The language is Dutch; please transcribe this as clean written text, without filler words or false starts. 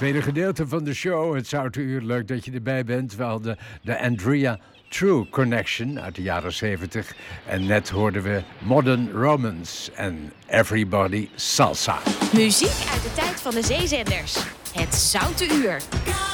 Tweede gedeelte van de show, het Zoute Uur. Leuk dat je erbij bent. We hadden de Andrea True Connection uit de jaren 70. En net hoorden we Modern Romance en Everybody Salsa. Muziek uit de tijd van de zeezenders. Het Zoute Uur.